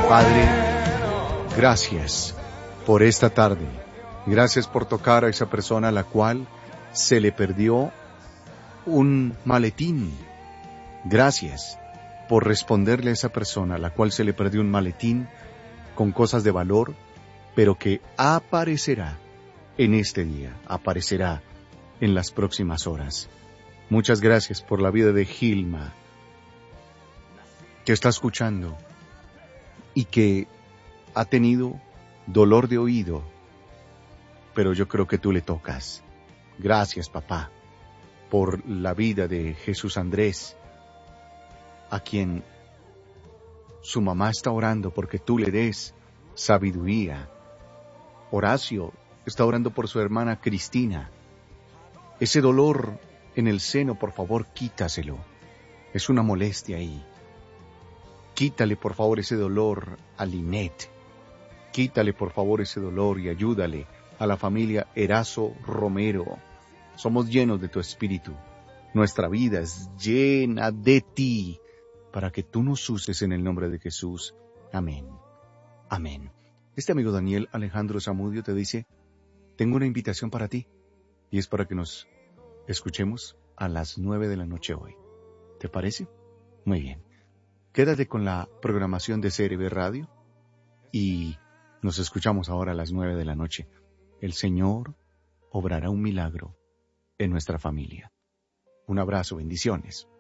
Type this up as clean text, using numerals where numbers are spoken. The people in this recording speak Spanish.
Padre, gracias por esta tarde. Gracias por tocar a esa persona a la cual se le perdió un maletín. Gracias por responderle a esa persona a la cual se le perdió un maletín con cosas de valor, pero que aparecerá en este día, aparecerá en las próximas horas. Muchas gracias por la vida de Gilma, que está escuchando y que ha tenido dolor de oído, pero yo creo que tú le tocas. Gracias, papá, por la vida de Jesús Andrés, a quien su mamá está orando porque tú le des sabiduría. Horacio está orando por su hermana Cristina. Ese dolor en el seno, por favor, quítaselo. Es una molestia ahí. Quítale, por favor, ese dolor a Linet. Quítale, por favor, ese dolor y ayúdale a la familia Erazo Romero. Somos llenos de tu espíritu. Nuestra vida es llena de ti, para que tú nos uses en el nombre de Jesús. Amén. Amén. Este amigo Daniel Alejandro Zamudio te dice, tengo una invitación para ti, y es para que nos escuchemos a las 9 de la noche hoy. ¿Te parece? Muy bien. Quédate con la programación de CRB Radio y nos escuchamos ahora a las 9 de la noche. El Señor obrará un milagro en nuestra familia. Un abrazo, bendiciones.